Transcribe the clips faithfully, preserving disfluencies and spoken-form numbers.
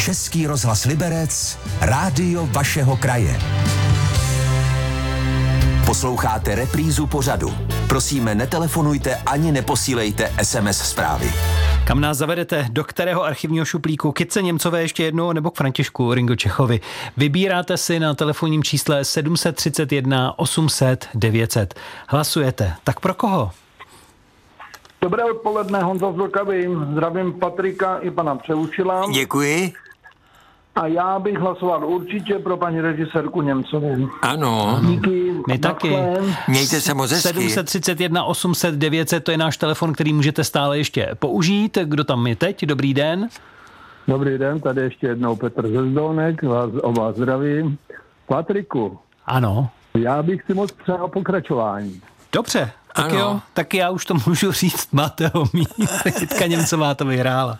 Český rozhlas Liberec, rádio vašeho kraje. Posloucháte reprízu pořadu. Prosíme, netelefonujte ani neposílejte es em es zprávy. Kam nás zavedete? Do kterého archivního šuplíku? Kytce Němcové ještě jednou nebo k Františku Ringo Čechovi? Vybíráte si na telefonním čísle sedm set třicet jedna osm set devět set. Hlasujete. Tak pro koho? Dobré odpoledne, Honza z Vlkavým. Zdravím Patrika i pana Přeučila. Děkuji. A já bych hlasoval určitě pro paní režisérku Němcovou. Ano. Díky. My taky. Mějte se moc hezky. sedm set třicet jedna osm set devět set, to je náš telefon, který můžete stále ještě použít. Kdo tam je teď? Dobrý den. Dobrý den, tady ještě jednou Petr ze Zdolnek, vás, o vás zdravím. Patriku. Ano. Já bych si moc přál pokračování. Dobře, tak Ano. jo, tak já už to můžu říct, máte ho mít. Kytka Němcová to vyhrála.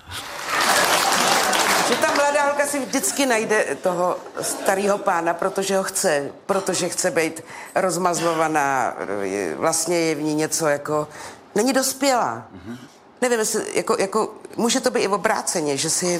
Že ta mladá holka si vždycky najde toho starého pána, protože ho chce, protože chce být rozmazlovaná, vlastně je v ní něco jako, není dospělá. Mm-hmm. Nevím, jestli, jako, jako, může to být i obráceně, že si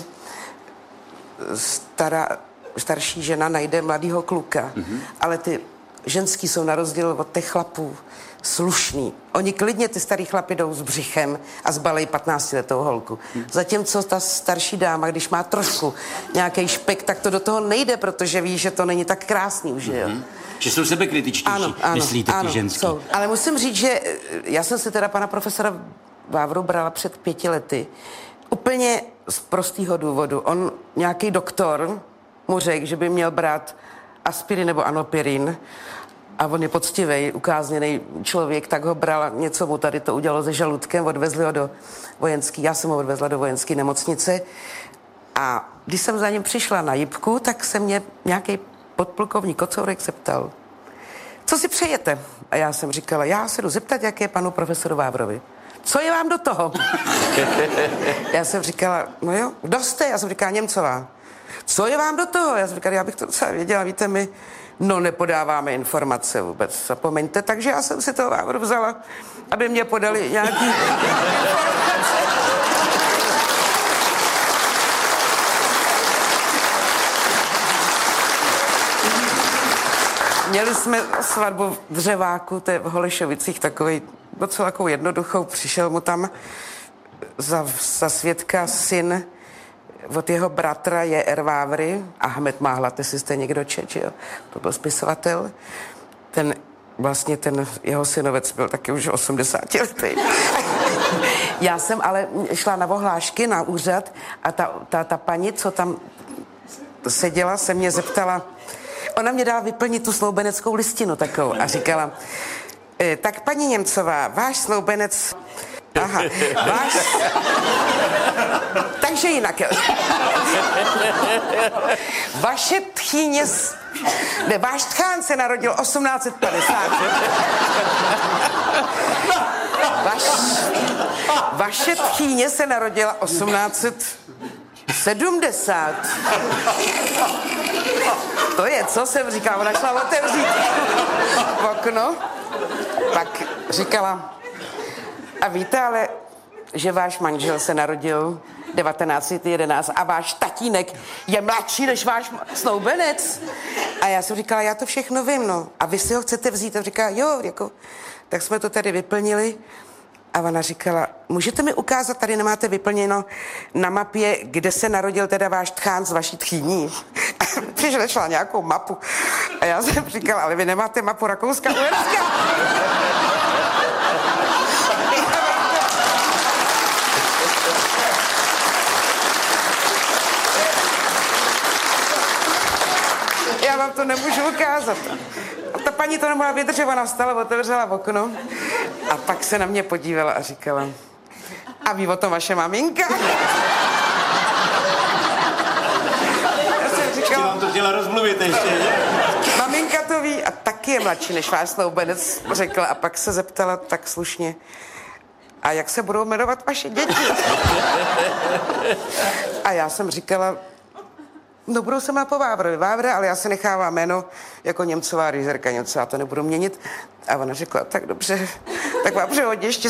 stará, starší žena najde mladýho kluka, mm-hmm. ale ty ženský jsou na rozdíl od těch chlapů slušný. Oni klidně, ty starý chlapi, jdou s břichem a zbalej patnáctiletou holku. Zatímco ta starší dáma, když má trošku nějaký špek, tak to do toho nejde, protože ví, že to není tak krásný už, jo. Mm-hmm. Že jsou sebekritičtější, ano, ano, myslíte ano, ty ženský. Jsou. Ale musím říct, že já jsem si teda pana profesora Vávru brala před pěti lety. Úplně z prostého důvodu. On, nějaký doktor, mu řekl, že by měl brát aspirin nebo anopirin, a on je poctivý, ukázněný člověk, tak ho bral, něco mu tady to udělalo se žaludkem, odvezli ho do vojenský, já jsem ho odvezla do vojenské nemocnice a když jsem za ním přišla na jipku, tak se mě nějaký podplukovník Kocourek zeptal, co si přejete? A já jsem říkala, já se jdu zeptat, jak je panu profesoru Vávrovi. Co je vám do toho? Já jsem říkala, no jo, kdo jste? Já jsem říkala, Němcová. Co je vám do toho? Já jsem říkala, já bych to docela věděla, víte, my no nepodáváme informace vůbec, zapomeňte, takže já jsem si to Vávru vzala, aby mě podali nějaký informace. Měli jsme svatbu v Dřeváku, to je v Holešovicích, takovej docela takovou jednoduchou, přišel mu tam za, za svědka syn od jeho bratra je R. Vávry, Ahmed Máhlat, jestli jste někdo čet, že jo? To byl spisovatel. Ten, vlastně ten jeho synovec byl taky už osmdesátiletý. Já jsem ale šla na ohlášky na úřad a ta, ta, ta paní, co tam seděla, se mě zeptala, ona mě dala vyplnit tu snoubeneckou listinu takovou a říkala, e, tak paní Němcová, váš snoubenec... Aha, váš... Takže jinak. Vaše tchýně... Ne, váš tchán se narodil osmnáct set padesát. Vaš... Vaše tchýně se narodila osmnáct set sedmdesát. To je, co jsem říkala, ona šla otevřít v okno. Pak říkala, a víte ale, že váš manžel se narodil devatenáct set jedenáct a váš tatínek je mladší než váš snoubenec. A já jsem říkala, já to všechno vím, no. A vy si ho chcete vzít? A říkala, jo, jako, tak jsme to tady vyplnili. A ona říkala, můžete mi ukázat, tady nemáte vyplněno na mapě, kde se narodil teda váš tchán z vaší tchýní. Přišla nějakou mapu. A já jsem říkala, ale vy nemáte mapu Rakouska-Uherska. Já vám to nemůžu ukázat. A ta paní to nemohla vydržet, ona vstala, otevřela okno a pak se na mě podívala a říkala, a ví o tom vaše maminka? Já jsem říkala, Vám to chtěla rozmluvit ještě, že? Maminka to ví a taky je mladší než váš snoubenec, řekla a pak se zeptala tak slušně, a jak se budou jmenovat vaše děti? A já jsem říkala, no budou se má po Vávrovi, Vávra, ale já se nechávám jméno jako Němcová, režisérka Němcová, to nebudu měnit. A ona řekla, tak dobře, tak vám přeju hodně štěstí.